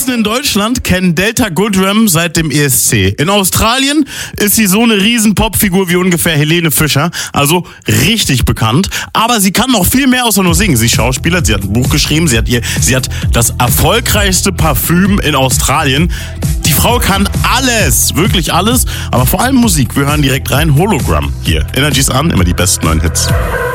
meisten in Deutschland kennen Delta Goodrem seit dem ESC. In Australien ist sie so eine riesen Popfigur wie ungefähr Helene Fischer, also richtig bekannt. Aber sie kann noch viel mehr außer nur singen. Sie schauspielert, sie hat ein Buch geschrieben, sie hat das erfolgreichste Parfüm in Australien. Die Frau kann alles, wirklich alles, aber vor allem Musik. Wir hören direkt rein. Hologramm hier. Energies an, immer die besten neuen Hits.